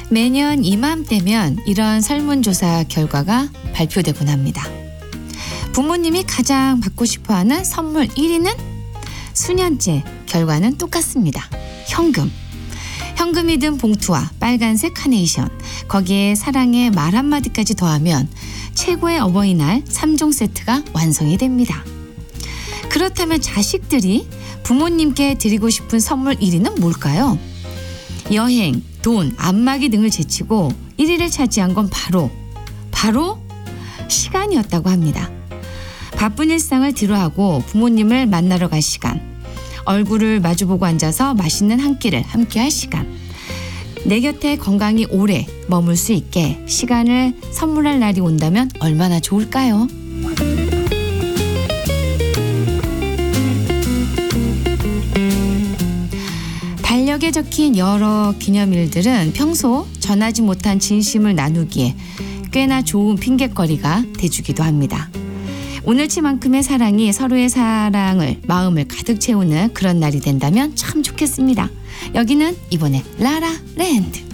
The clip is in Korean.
매년 이맘때면 이런 설문조사 결과가 발표되곤 합니다. 부모님이 가장 받고 싶어하는 선물 1위는 수년째 결과는 똑같습니다. 현금. 현금이 든 봉투와 빨간색 카네이션, 거기에 사랑의 말 한마디까지 더하면 최고의 어버이날 3종 세트가 완성이 됩니다. 그렇다면 자식들이 부모님께 드리고 싶은 선물 1위는 뭘까요? 여행, 돈, 안마기 등을 제치고 1위를 차지한 건 바로 시간이었다고 합니다. 바쁜 일상을 뒤로하고 부모님을 만나러 갈 시간, 얼굴을 마주보고 앉아서 맛있는 한 끼를 함께할 시간, 내 곁에 건강히 오래 머물 수 있게 시간을 선물할 날이 온다면 얼마나 좋을까요? 달력에 적힌 여러 기념일들은 평소 전하지 못한 진심을 나누기에 꽤나 좋은 핑곗거리가 돼주기도 합니다. 오늘치만큼의 사랑이 서로의 사랑을, 마음을 가득 채우는 그런 날이 된다면 참 좋겠습니다. 여기는 이번에 라라랜드.